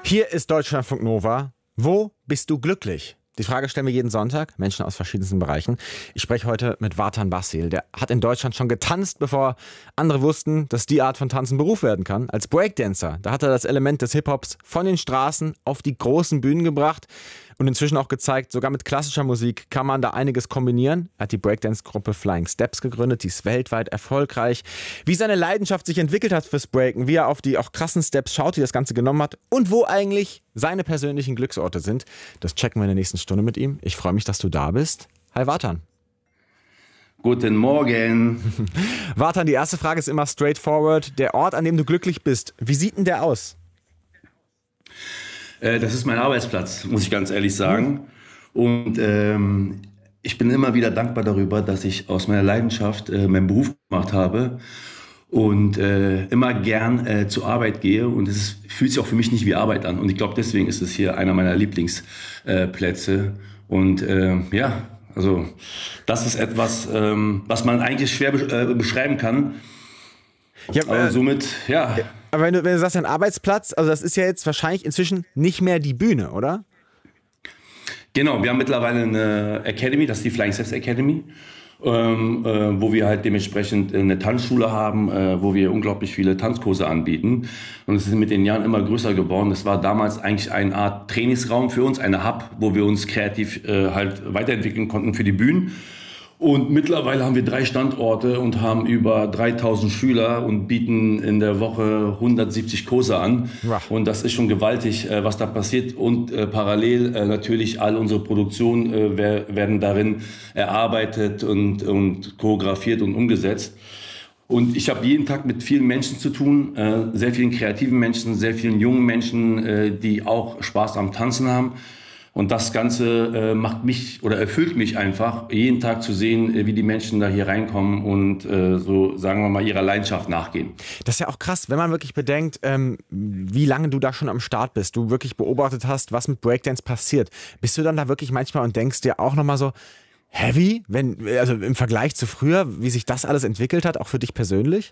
Hier ist Deutschlandfunk Nova. Wo bist du glücklich? Die Frage stellen wir jeden Sonntag, Menschen aus verschiedensten Bereichen. Ich spreche heute mit Vartan Basil. Der hat in Deutschland schon getanzt, bevor andere wussten, dass die Art von Tanzen Beruf werden kann. Als Breakdancer, da hat er das Element des Hip-Hops von den Straßen auf die großen Bühnen gebracht und inzwischen auch gezeigt, sogar mit klassischer Musik kann man da einiges kombinieren. Er hat die Breakdance-Gruppe Flying Steps gegründet, die ist weltweit erfolgreich. Wie seine Leidenschaft sich entwickelt hat fürs Breaken, wie er auf die auch krassen Steps schaut, wie das Ganze genommen hat und wo eigentlich seine persönlichen Glücksorte sind, das checken wir in der nächsten Stunde mit ihm. Ich freue mich, dass du da bist. Hi Vartan. Guten Morgen. Vartan, die erste Frage ist immer straightforward. Der Ort, an dem du glücklich bist, wie sieht denn der aus? Das ist mein Arbeitsplatz, muss ich ganz ehrlich sagen. Und ich bin immer wieder dankbar darüber, dass ich aus meiner Leidenschaft meinen Beruf gemacht habe und immer gern zur Arbeit gehe. Und fühlt sich auch für mich nicht wie Arbeit an. Und ich glaube, deswegen ist es hier einer meiner Lieblingsplätze. Und also das ist etwas, was man eigentlich schwer beschreiben kann. Ja, aber somit, ja. Aber wenn du sagst, ein Arbeitsplatz, also das ist ja jetzt wahrscheinlich inzwischen nicht mehr die Bühne, oder? Genau, wir haben mittlerweile eine Academy, das ist die Flying Steps Academy, wo wir halt dementsprechend eine Tanzschule haben, wo wir unglaublich viele Tanzkurse anbieten. Und es ist mit den Jahren immer größer geworden. Das war damals eigentlich eine Art Trainingsraum für uns, eine Hub, wo wir uns kreativ halt weiterentwickeln konnten für die Bühnen. Und mittlerweile haben wir 3 Standorte und haben über 3000 Schüler und bieten in der Woche 170 Kurse an. Ja. Und das ist schon gewaltig, was da passiert. Und parallel natürlich all unsere Produktionen werden darin erarbeitet und choreografiert und umgesetzt. Und ich habe jeden Tag mit vielen Menschen zu tun, sehr vielen kreativen Menschen, sehr vielen jungen Menschen, die auch Spaß am Tanzen haben. Und das Ganze macht mich oder erfüllt mich einfach, jeden Tag zu sehen, wie die Menschen da hier reinkommen und so, sagen wir mal, ihrer Leidenschaft nachgehen. Das ist ja auch krass, wenn man wirklich bedenkt, wie lange du da schon am Start bist, du wirklich beobachtet hast, was mit Breakdance passiert. Bist du dann da wirklich manchmal und denkst dir auch nochmal so, heavy, also im Vergleich zu früher, wie sich das alles entwickelt hat, auch für dich persönlich?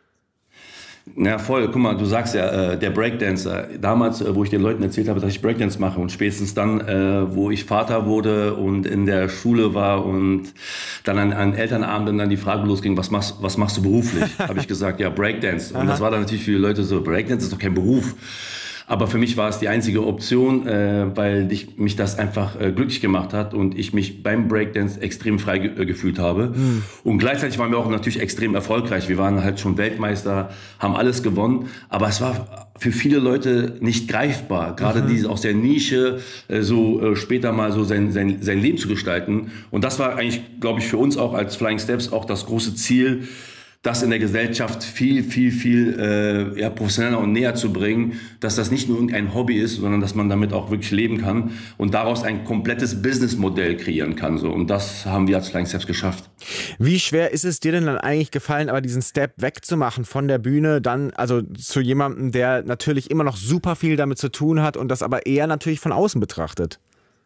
Ja, voll. Guck mal, du sagst ja, der Breakdancer. Damals, wo ich den Leuten erzählt habe, dass ich Breakdance mache und spätestens dann, wo ich Vater wurde und in der Schule war und dann an Elternabenden dann die Frage losging, was machst du beruflich? Habe ich gesagt, ja, Breakdance. Und das war dann natürlich für die Leute so, Breakdance ist doch kein Beruf. Aber für mich war es die einzige Option, weil mich das einfach glücklich gemacht hat und ich mich beim Breakdance extrem frei gefühlt habe. Mhm. Und gleichzeitig waren wir auch natürlich extrem erfolgreich. Wir waren halt schon Weltmeister, haben alles gewonnen. Aber es war für viele Leute nicht greifbar, gerade diese aus der Nische später mal so sein Leben zu gestalten. Und das war eigentlich, glaube ich, für uns auch als Flying Steps auch das große Ziel, das in der Gesellschaft viel professioneller und näher zu bringen, dass das nicht nur irgendein Hobby ist, sondern dass man damit auch wirklich leben kann und daraus ein komplettes Businessmodell kreieren kann. So. Und das haben wir als Flying Steps geschafft. Wie schwer ist es dir denn dann eigentlich gefallen, aber diesen Step wegzumachen von der Bühne, dann also zu jemandem, der natürlich immer noch super viel damit zu tun hat und das aber eher natürlich von außen betrachtet?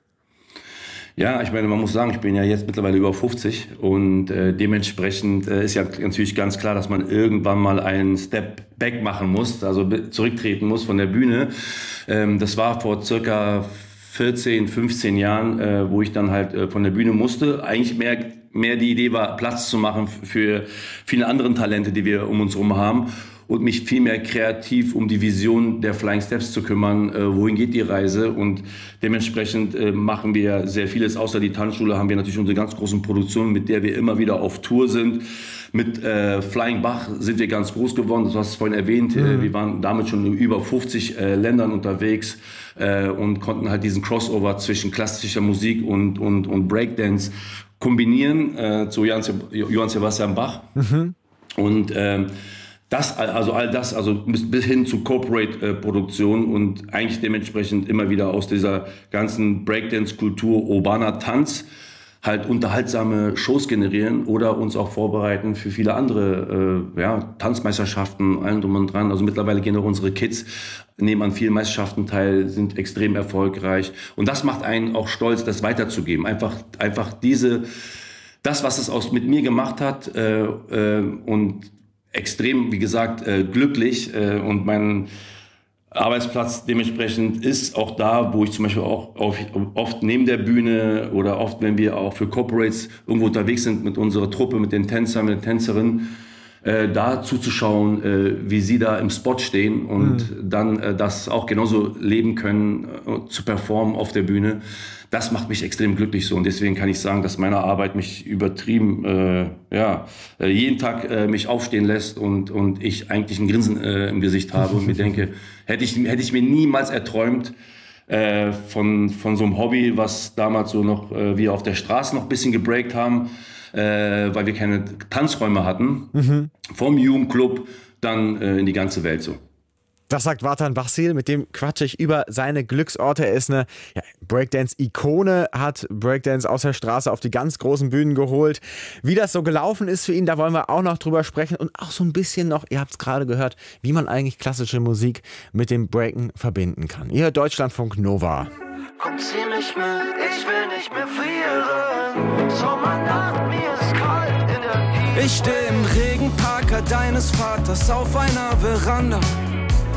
Ja, ich meine, man muss sagen, ich bin ja jetzt mittlerweile über 50 und dementsprechend ist ja natürlich ganz klar, dass man irgendwann mal einen Step back machen muss, also zurücktreten muss von der Bühne. Das war vor circa 14, 15 Jahren, wo ich dann halt von der Bühne musste. Eigentlich mehr die Idee war, Platz zu machen für viele andere Talente, die wir um uns herum haben. Und mich viel mehr kreativ um die Vision der Flying Steps zu kümmern. Wohin geht die Reise? Und dementsprechend machen wir sehr vieles. Außer die Tanzschule haben wir natürlich unsere ganz großen Produktionen, mit der wir immer wieder auf Tour sind. Mit Flying Bach sind wir ganz groß geworden. Du hast es vorhin erwähnt. Wir waren damit schon in über 50 Ländern unterwegs und konnten halt diesen Crossover zwischen klassischer Musik und Breakdance kombinieren zu Johann Sebastian Bach. Und all das, bis hin zu Corporate-Produktion und eigentlich dementsprechend immer wieder aus dieser ganzen Breakdance-Kultur urbaner Tanz halt unterhaltsame Shows generieren oder uns auch vorbereiten für viele andere Tanzmeisterschaften, allem drum und dran. Also mittlerweile gehen auch unsere Kids, nehmen an vielen Meisterschaften teil, sind extrem erfolgreich. Und das macht einen auch stolz, das weiterzugeben. Einfach das, was es mit mir gemacht hat und extrem, wie gesagt, glücklich und Arbeitsplatz dementsprechend ist auch da, wo ich zum Beispiel auch oft neben der Bühne oder oft, wenn wir auch für Corporates irgendwo unterwegs sind mit unserer Truppe, mit den Tänzern, mit den Tänzerinnen, da zuzuschauen, wie sie da im Spot stehen und dann das auch genauso leben können, zu performen auf der Bühne. Das macht mich extrem glücklich so und deswegen kann ich sagen, dass meine Arbeit mich übertrieben, jeden Tag mich aufstehen lässt und ich eigentlich ein Grinsen im Gesicht habe und mir denke, hätte ich mir niemals erträumt, von so einem Hobby, was damals so noch, wir auf der Straße noch ein bisschen gebreakt haben, weil wir keine Tanzräume hatten, vom Jugendclub dann in die ganze Welt so. Das sagt Vartan Vasil, mit dem quatsche ich über seine Glücksorte. Er ist eine Breakdance-Ikone, hat Breakdance aus der Straße auf die ganz großen Bühnen geholt. Wie das so gelaufen ist für ihn, da wollen wir auch noch drüber sprechen. Und auch so ein bisschen noch, ihr habt es gerade gehört, wie man eigentlich klassische Musik mit dem Breaken verbinden kann. Ihr hört Deutschlandfunk Nova. Komm, zieh mich mit, ich will nicht mehr frieren. Sommernacht, mir ist kalt in der Nähe. Ich steh im Regenparker deines Vaters auf einer Veranda.